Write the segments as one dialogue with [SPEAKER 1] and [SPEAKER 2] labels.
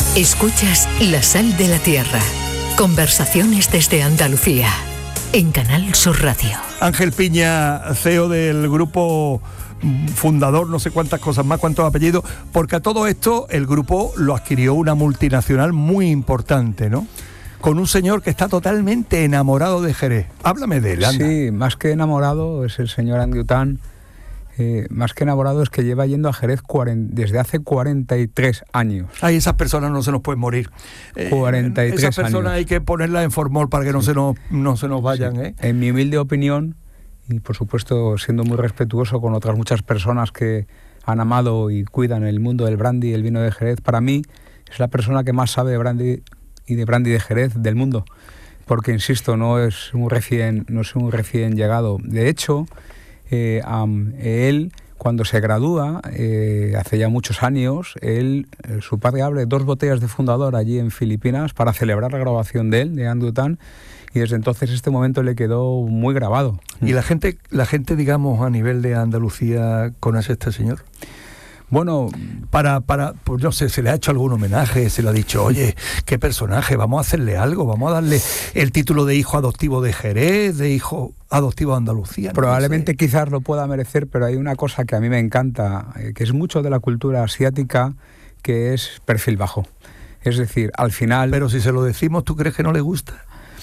[SPEAKER 1] Escuchas La Sal de la Tierra. Conversaciones desde Andalucía. En Canal Sur Radio.
[SPEAKER 2] Ángel Piña, CEO del grupo fundador, no sé cuántas cosas más, cuántos apellidos, porque a todo esto el grupo lo adquirió una multinacional muy importante, ¿no? Con un señor que está totalmente enamorado de Jerez. Háblame de él, anda.
[SPEAKER 3] Sí, más que enamorado es el señor Andy Után. Más que enamorado es que lleva yendo a Jerez desde hace 43 años.
[SPEAKER 2] Ay, esas personas no se nos pueden morir.
[SPEAKER 3] 43
[SPEAKER 2] esas personas
[SPEAKER 3] años.
[SPEAKER 2] Hay que ponerlas en formol para que no se nos vayan.
[SPEAKER 3] Sí. En mi humilde opinión, y por supuesto siendo muy respetuoso con otras muchas personas que han amado y cuidan el mundo del brandy y el vino de Jerez, para mí es la persona que más sabe de brandy y de brandy de Jerez del mundo. Porque, insisto, no es un recién llegado. De hecho, él, cuando se gradúa, hace ya muchos años, su padre abre 2 botellas de fundador allí en Filipinas para celebrar la graduación de él, de Andy Után, y desde entonces este momento le quedó muy grabado.
[SPEAKER 2] ¿Y la gente, digamos, a nivel de Andalucía, conoce a este señor?
[SPEAKER 3] Bueno,
[SPEAKER 2] pues no sé, se le ha hecho algún homenaje, se le ha dicho, oye, qué personaje, vamos a hacerle algo, vamos a darle el título de hijo adoptivo de Jerez, de hijo adoptivo de Andalucía.
[SPEAKER 3] Probablemente quizás lo pueda merecer, pero hay una cosa que a mí me encanta, que es mucho de la cultura asiática, que es perfil bajo. Es decir, al final...
[SPEAKER 2] Pero si se lo decimos, ¿tú crees que no le gusta?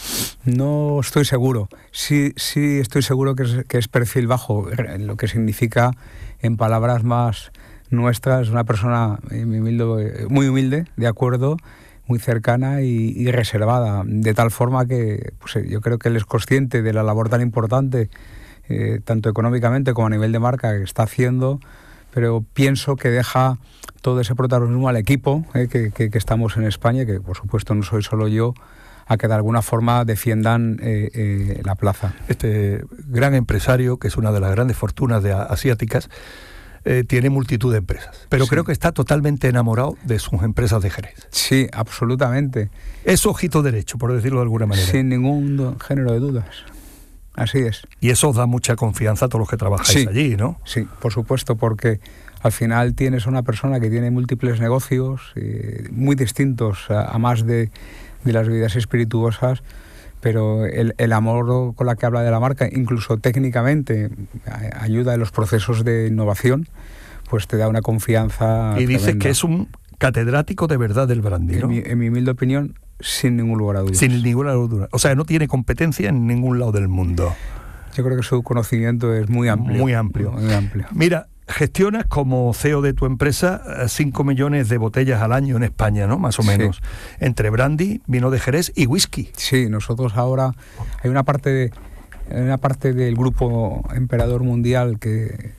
[SPEAKER 3] No estoy seguro. Sí estoy seguro que es perfil bajo, lo que significa, en palabras más nuestras, una persona muy humilde, de acuerdo, muy cercana y reservada, de tal forma que pues, yo creo que él es consciente de la labor tan importante, tanto económicamente como a nivel de marca, que está haciendo, pero pienso que deja todo ese protagonismo al equipo que estamos en España, que por supuesto no soy solo yo, a que de alguna forma defiendan la plaza.
[SPEAKER 2] Este gran empresario, que es una de las grandes fortunas asiáticas, tiene multitud de empresas, pero sí, creo que está totalmente enamorado de sus empresas de Jerez.
[SPEAKER 3] Sí, absolutamente.
[SPEAKER 2] Es su ojito derecho, por decirlo de alguna manera.
[SPEAKER 3] Sin ningún género de dudas. Así es.
[SPEAKER 2] Y eso os da mucha confianza a todos los que trabajáis allí, ¿no?
[SPEAKER 3] Sí, por supuesto, porque al final tienes una persona que tiene múltiples negocios muy distintos a más de las bebidas espirituosas, pero el amor con la que habla de la marca, incluso técnicamente, ayuda en los procesos de innovación, pues te da una confianza
[SPEAKER 2] y dices
[SPEAKER 3] tremenda.
[SPEAKER 2] Que es un catedrático de verdad del brandy, ¿no?
[SPEAKER 3] En mi humilde opinión, sin ningún lugar a dudas.
[SPEAKER 2] Sin ninguna duda. O sea, no tiene competencia en ningún lado del mundo.
[SPEAKER 3] Yo creo que su conocimiento es muy amplio.
[SPEAKER 2] Muy amplio.
[SPEAKER 3] Muy amplio.
[SPEAKER 2] Mira, gestionas como CEO de tu empresa 5 millones de botellas al año en España, ¿no? Más o menos. Sí. Entre brandy, vino de Jerez y whisky.
[SPEAKER 3] Sí, nosotros ahora hay una parte del grupo Emperador Mundial que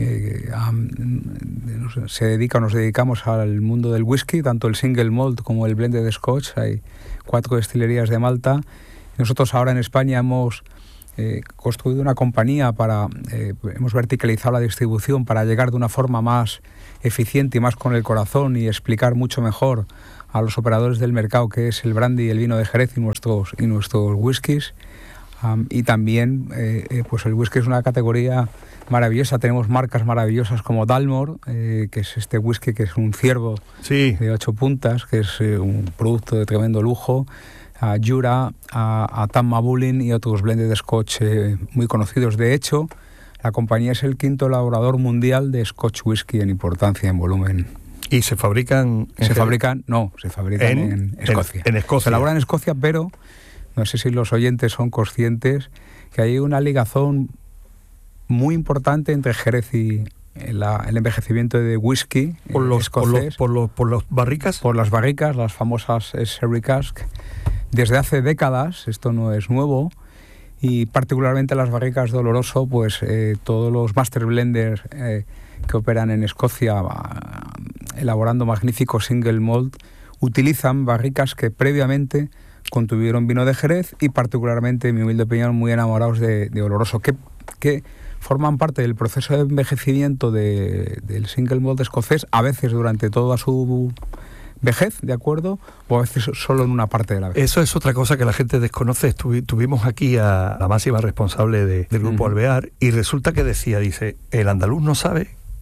[SPEAKER 3] nos dedicamos al mundo del whisky, tanto el single malt como el blended scotch. Hay 4 destilerías de Malta. Nosotros ahora en España hemos construido una compañía hemos verticalizado la distribución para llegar de una forma más eficiente y más con el corazón y explicar mucho mejor a los operadores del mercado qué es el brandy y el vino de Jerez y nuestros whiskies. Y también pues el whisky es una categoría maravillosa. Tenemos marcas maravillosas como Dalmor, que es este whisky que es un ciervo de 8 puntas, que es un producto de tremendo lujo, a Jura, a Tamma Bullin y otros blended scotch muy conocidos. De hecho, la compañía es el 5º elaborador mundial de scotch whisky en importancia, en volumen.
[SPEAKER 2] ¿Y se fabrican?
[SPEAKER 3] Se fabrican en Escocia.
[SPEAKER 2] En Escocia.
[SPEAKER 3] Se elaboran en Escocia, pero no sé si los oyentes son conscientes que hay una ligazón muy importante entre Jerez y el envejecimiento de whisky escocés.
[SPEAKER 2] ¿Por las barricas?
[SPEAKER 3] Por las barricas, las famosas Sherry Cask. Desde hace décadas, esto no es nuevo, y particularmente las barricas de Oloroso, pues todos los master blenders que operan en Escocia elaborando magníficos single malt utilizan barricas que previamente contuvieron vino de Jerez y particularmente, en mi humilde opinión, muy enamorados de Oloroso, que forman parte del proceso de envejecimiento del single malt escocés, a veces durante toda su vejez, ¿de acuerdo? O a veces solo en una parte de la vejez.
[SPEAKER 2] Eso es otra cosa que la gente desconoce. Tuvimos aquí a la máxima responsable del Grupo Alvear y resulta que dice, el andaluz no sabe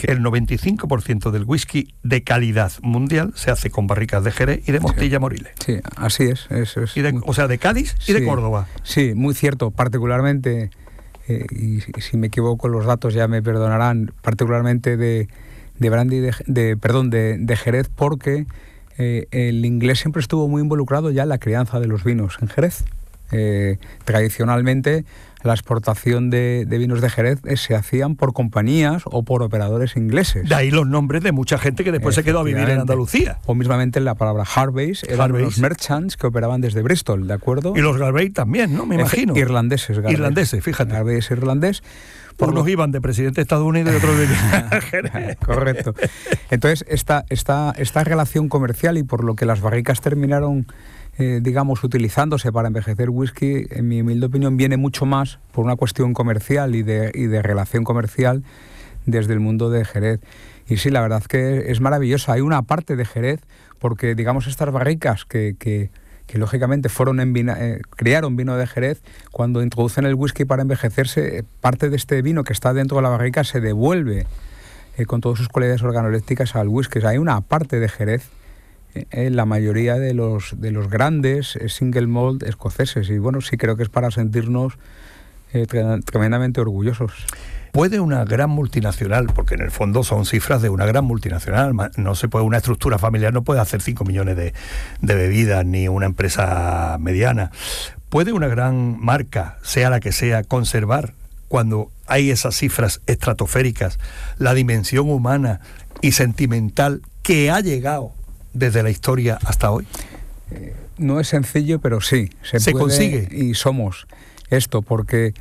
[SPEAKER 2] que el 95% del whisky de calidad mundial se hace con barricas de Jerez y de Montilla Moriles.
[SPEAKER 3] Sí, así es.
[SPEAKER 2] O sea, de Cádiz y de Córdoba.
[SPEAKER 3] Sí, muy cierto. Particularmente, y si me equivoco los datos ya me perdonarán, particularmente de brandy, de Jerez, porque el inglés siempre estuvo muy involucrado ya en la crianza de los vinos en Jerez. Tradicionalmente la exportación de vinos de Jerez se hacían por compañías o por operadores ingleses.
[SPEAKER 2] De ahí los nombres de mucha gente que después se quedó a vivir en Andalucía.
[SPEAKER 3] O mismamente la palabra Harveys eran los merchants que operaban desde Bristol, ¿de acuerdo?
[SPEAKER 2] Y los Garvey también, ¿no? Me imagino.
[SPEAKER 3] Irlandeses, fíjate. Garvey es irlandés.
[SPEAKER 2] Unos iban de presidente de Estados Unidos y otros de Jerez.
[SPEAKER 3] Correcto. Entonces, esta relación comercial, y por lo que las barricas terminaron utilizándose para envejecer whisky, en mi humilde opinión, viene mucho más por una cuestión comercial y de relación comercial desde el mundo de Jerez. Y sí, la verdad es que es maravillosa. Hay una parte de Jerez, porque estas barricas que lógicamente crearon vino de Jerez, cuando introducen el whisky para envejecerse, parte de este vino que está dentro de la barrica se devuelve con todas sus cualidades organolépticas al whisky. O sea, hay una parte de Jerez la mayoría de los grandes single malt escoceses, y bueno, sí creo que es para sentirnos tremendamente orgullosos.
[SPEAKER 2] ¿Puede una gran multinacional, porque en el fondo son cifras de una gran multinacional, no se puede, una estructura familiar no puede hacer 5 millones de bebidas, ni una empresa mediana, ¿puede una gran marca, sea la que sea, conservar, cuando hay esas cifras estratosféricas, la dimensión humana y sentimental que ha llegado desde la historia hasta hoy?
[SPEAKER 3] No es sencillo, pero sí, se puede,
[SPEAKER 2] consigue.
[SPEAKER 3] Y somos esto, porque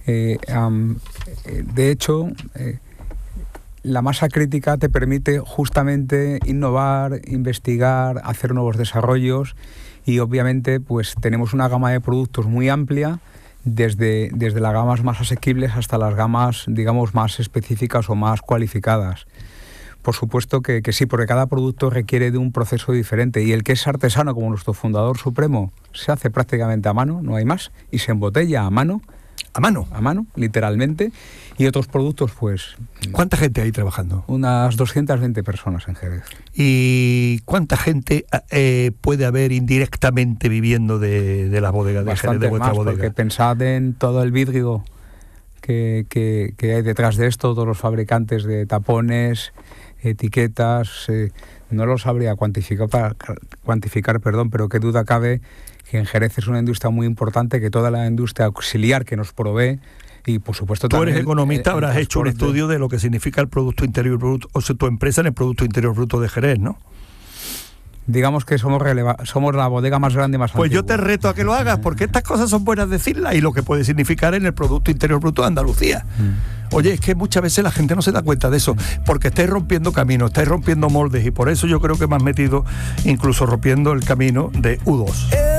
[SPEAKER 3] de hecho la masa crítica te permite justamente innovar, investigar, hacer nuevos desarrollos, y obviamente pues tenemos una gama de productos muy amplia, desde las gamas más asequibles hasta las gamas, digamos, más específicas o más cualificadas. Por supuesto que sí, porque cada producto requiere de un proceso diferente, y el que es artesano, como nuestro fundador supremo, se hace prácticamente a mano, no hay más, y se embotella a mano, literalmente, y otros productos, pues...
[SPEAKER 2] ¿Cuánta gente hay trabajando?
[SPEAKER 3] Unas 220 personas en Jerez.
[SPEAKER 2] ¿Y cuánta gente puede haber indirectamente viviendo de la bodega de Jerez, de vuestra bodega?
[SPEAKER 3] Porque pensad en todo el vidrio que hay detrás de esto, todos los fabricantes de tapones, etiquetas, no lo sabría cuantificar, pero qué duda cabe que en Jerez es una industria muy importante, que toda la industria auxiliar que nos provee, y por supuesto
[SPEAKER 2] tú
[SPEAKER 3] también...
[SPEAKER 2] Tú eres economista, habrás hecho un estudio de lo que significa el Producto Interior Bruto, o sea, tu empresa en el Producto Interior Bruto de Jerez, ¿no?
[SPEAKER 3] Digamos que somos la bodega más grande y más
[SPEAKER 2] pues
[SPEAKER 3] antigua.
[SPEAKER 2] Yo te reto a que lo hagas, porque estas cosas son buenas decirlas, y lo que puede significar en el Producto Interior Bruto de Andalucía. Oye, es que muchas veces la gente no se da cuenta de eso, porque estáis rompiendo caminos, estáis rompiendo moldes, y por eso yo creo que me has metido incluso rompiendo el camino de U2.